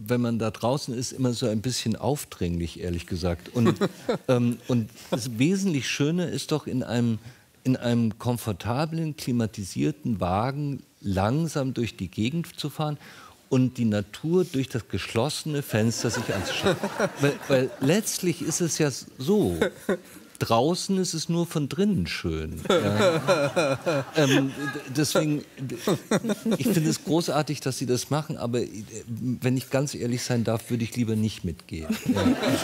wenn man da draußen ist, immer so ein bisschen aufdringlich, ehrlich gesagt. Und das wesentlich Schöne ist doch in einem komfortablen, klimatisierten Wagen langsam durch die Gegend zu fahren und die Natur durch das geschlossene Fenster sich anzuschauen. Weil letztlich ist es ja so, draußen ist es nur von drinnen schön. Ja. Deswegen, ich finde es großartig, dass Sie das machen, aber wenn ich ganz ehrlich sein darf, würde ich lieber nicht mitgehen. Ja.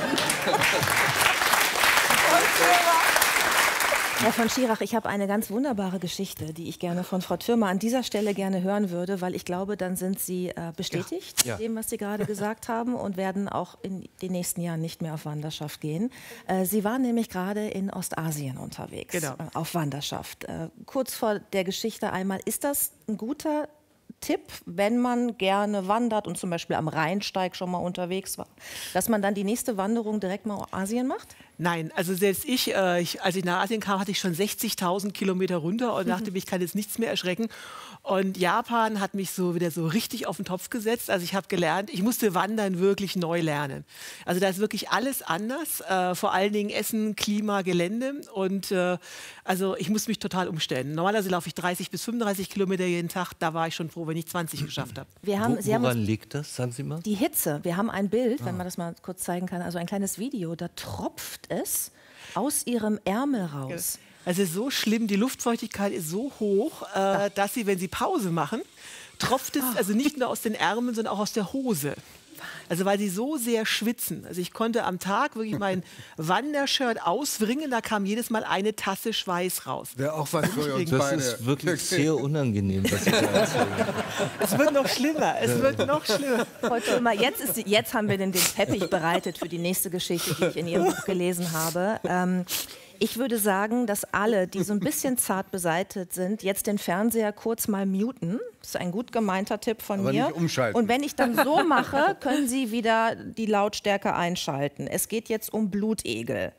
Herr von Schirach, ich habe eine ganz wunderbare Geschichte, die ich gerne von Frau Thürmer an dieser Stelle gerne hören würde, weil ich glaube, dann sind Sie bestätigt, dem, was Sie gerade gesagt haben, und werden auch in den nächsten Jahren nicht mehr auf Wanderschaft gehen. Sie waren nämlich gerade in Ostasien unterwegs, auf Wanderschaft. Kurz vor der Geschichte einmal, ist das ein guter Tipp, wenn man gerne wandert und zum Beispiel am Rheinsteig schon mal unterwegs war, dass man dann die nächste Wanderung direkt mal in Asien macht? Nein, also selbst als ich nach Asien kam, hatte ich schon 60.000 Kilometer runter und dachte mir, ich kann jetzt nichts mehr erschrecken. Und Japan hat mich so wieder so richtig auf den Topf gesetzt. Also ich habe gelernt, ich musste Wandern wirklich neu lernen. Also da ist wirklich alles anders, vor allen Dingen Essen, Klima, Gelände. Und also ich muss mich total umstellen. Normalerweise laufe ich 30 bis 35 Kilometer jeden Tag. Da war ich schon froh, wenn ich 20 geschafft habe. Woran liegt das? Sagen Sie mal. Die Hitze. Wir haben ein Bild, wenn man das mal kurz zeigen kann, also ein kleines Video. Da tropft es aus Ihrem Ärmel raus. Es ist so schlimm, die Luftfeuchtigkeit ist so hoch, dass Sie, wenn Sie Pause machen, tropft es also nicht nur aus den Ärmeln, sondern auch aus der Hose. Also weil sie so sehr schwitzen. Also ich konnte am Tag wirklich mein Wandershirt auswringen, da kam jedes Mal eine Tasse Schweiß raus. Wäre auch was für uns beide. Das ist wirklich sehr unangenehm, was Sie da erzählen. Es wird noch schlimmer, es wird noch schlimmer. Frau Thürmer, jetzt haben wir den Teppich bereitet für die nächste Geschichte, die ich in Ihrem Buch gelesen habe. Ich würde sagen, dass alle, die so ein bisschen zart beseitigt sind, jetzt den Fernseher kurz mal muten. Das ist ein gut gemeinter Tipp von Aber mir. nicht umschalten. Und wenn ich dann so mache, können Sie wieder die Lautstärke einschalten. Es geht jetzt um Blutegel.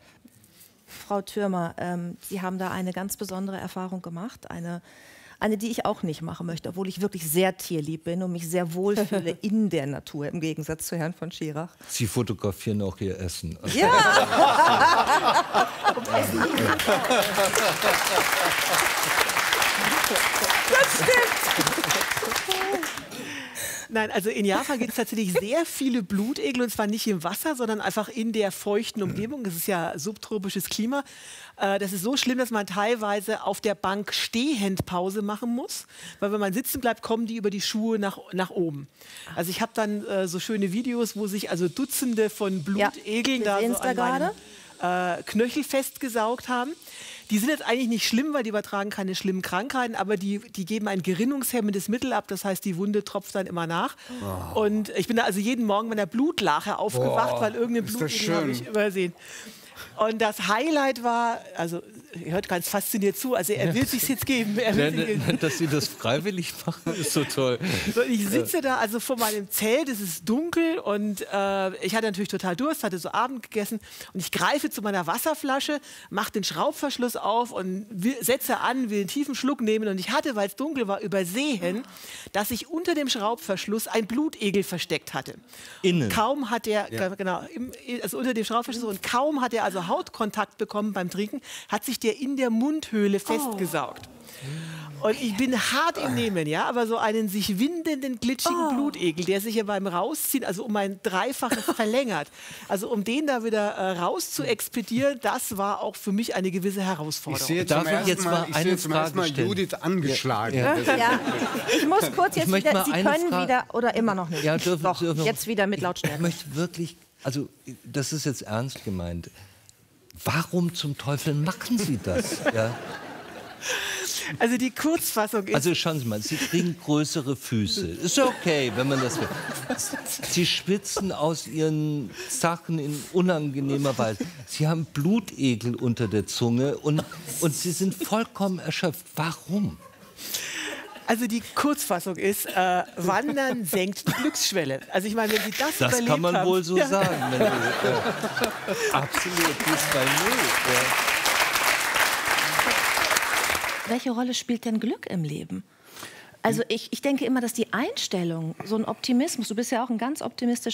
Frau Thürmer, Sie haben da eine ganz besondere Erfahrung gemacht, eine, die ich auch nicht machen möchte, obwohl ich wirklich sehr tierlieb bin und mich sehr wohlfühle in der Natur, im Gegensatz zu Herrn von Schirach. Sie fotografieren auch Ihr Essen. Also Ja! Das stimmt! Nein, also in Japan gibt es tatsächlich sehr viele Blutegel, und zwar nicht im Wasser, sondern einfach in der feuchten Umgebung. Das ist ja subtropisches Klima. Das ist so schlimm, dass man teilweise auf der Bank stehend Pause machen muss, weil wenn man sitzen bleibt, kommen die über die Schuhe nach oben. Also ich habe dann so schöne Videos, wo sich also Dutzende von Blutegeln da so an meinem Knöchel festgesaugt haben. Die sind jetzt eigentlich nicht schlimm, weil die übertragen keine schlimmen Krankheiten, aber die geben ein gerinnungshemmendes Mittel ab, das heißt, die Wunde tropft dann immer nach. Oh. Und ich bin da also jeden Morgen mit einer Blutlache aufgewacht, weil irgendein Blutegel habe ich übersehen. Und das Highlight war, also ihr hört ganz fasziniert zu, also er will sich's jetzt geben. Dass Sie das freiwillig machen, ist so toll. So, ich sitze da also vor meinem Zelt, es ist dunkel und ich hatte natürlich total Durst, hatte so Abend gegessen und ich greife zu meiner Wasserflasche, mache den Schraubverschluss auf und setze an, will einen tiefen Schluck nehmen und ich hatte, weil es dunkel war, übersehen, dass sich unter dem Schraubverschluss ein Blutegel versteckt hatte. Innen? Kaum hat er, also unter dem Schraubverschluss, und kaum hat er also Hautkontakt bekommen beim Trinken, hat sich der in der Mundhöhle festgesaugt. Und ich bin hart im Nehmen, ja, aber so einen sich windenden, glitschigen Blutegel, der sich ja beim Rausziehen, also um ein Dreifaches verlängert, also um den da wieder raus zu expedieren, das war auch für mich eine gewisse Herausforderung. Ich sehe zum ersten Mal Judith angeschlagen. Ja. Ich muss kurz jetzt wieder, Sie können wieder, oder immer noch nicht? Ja, dürfen jetzt wieder mit Lautstärke. Ich möchte wirklich, also das ist jetzt ernst gemeint. Warum zum Teufel machen Sie das? Ja? Also die Kurzfassung ist... Also schauen Sie mal, Sie kriegen größere Füße. Ist ja okay, wenn man das will. Sie schwitzen aus Ihren Sachen in unangenehmer Weise. Sie haben Blutegel unter der Zunge und Sie sind vollkommen erschöpft. Warum? Also die Kurzfassung ist, Wandern senkt die Glücksschwelle. Also ich meine, wenn Sie das überlebt haben... Das kann man wohl so sagen. Wenn Sie, absolut, bis bei null. Ja. Welche Rolle spielt denn Glück im Leben? Also ich denke immer, dass die Einstellung, so ein Optimismus, du bist ja auch ein ganz optimistischer